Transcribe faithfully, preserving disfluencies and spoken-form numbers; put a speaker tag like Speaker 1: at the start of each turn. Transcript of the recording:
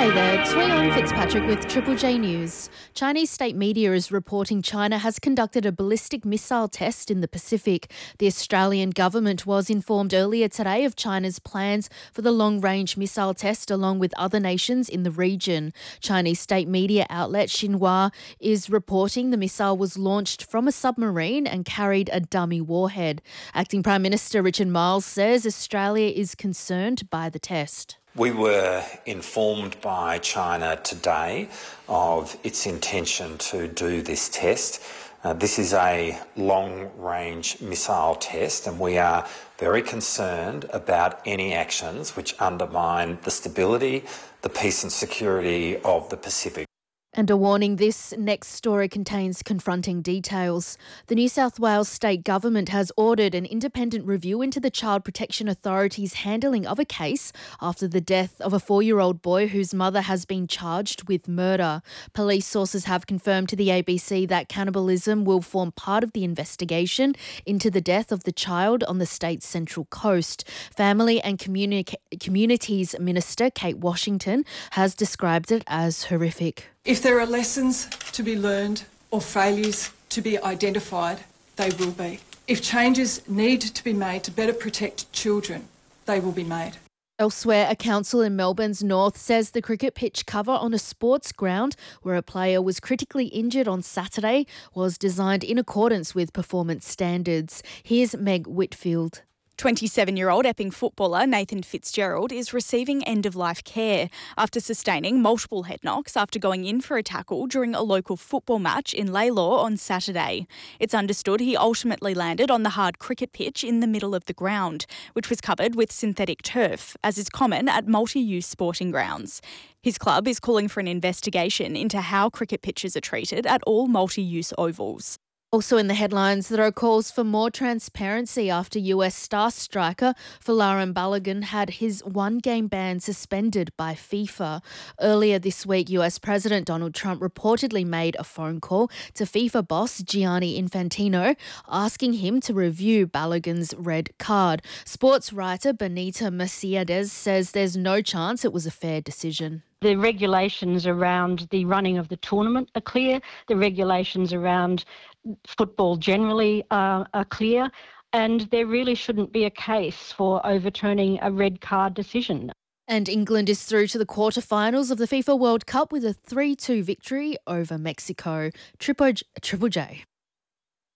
Speaker 1: Hey there, it's Leon Fitzpatrick with Triple J News. Chinese state media is reporting China has conducted a ballistic missile test in the Pacific. The Australian government was informed earlier today of China's plans for the long-range missile test along with other nations in the region. Chinese state media outlet Xinhua is reporting the missile was launched from a submarine and carried a dummy warhead. Acting Prime Minister Richard Marles says Australia is concerned by the test.
Speaker 2: We were informed by China today of its intention to do this test. Uh, this is a long-range missile test, and we are very concerned about any actions which undermine the stability, the peace and security of the Pacific.
Speaker 1: And a warning, this next story contains confronting details. The New South Wales state government has ordered an independent review into the Child Protection Authority's handling of a case after the death of a four-year-old boy whose mother has been charged with murder. Police sources have confirmed to the A B C that cannibalism will form part of the investigation into the death of the child on the state's Central Coast. Family and Communi- Communities Minister Kate Washington has described it as horrific.
Speaker 3: If there are lessons to be learned or failures to be identified, they will be. If changes need to be made to better protect children, they will be made.
Speaker 1: Elsewhere, a council in Melbourne's north says the cricket pitch cover on a sports ground where a player was critically injured on Saturday was designed in accordance with performance standards. Here's Meg Whitfield.
Speaker 4: twenty-seven-year-old Epping footballer Nathan Fitzgerald is receiving end-of-life care after sustaining multiple head knocks after going in for a tackle during a local football match in Laylaw on Saturday. It's understood he ultimately landed on the hard cricket pitch in the middle of the ground, which was covered with synthetic turf, as is common at multi-use sporting grounds. His club is calling for an investigation into how cricket pitches are treated at all multi-use ovals.
Speaker 1: Also in the headlines, there are calls for more transparency after U S star striker Folarin Balogun had his one-game ban suspended by FIFA. Earlier this week, U S President Donald Trump reportedly made a phone call to FIFA boss Gianni Infantino, asking him to review Balogun's red card. Sports writer Benita Mercedes says there's no chance it was a fair decision.
Speaker 5: The regulations around the running of the tournament are clear. The regulations around football generally uh, are clear. And there really shouldn't be a case for overturning a red card decision.
Speaker 1: And England is through to the quarterfinals of the FIFA World Cup with a three two victory over Mexico. Triple J.